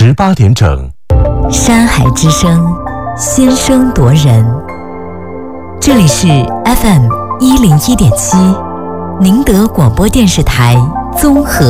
18点整。 山海之声，先声夺人。这里是 FM101.7，宁德广播电视台综合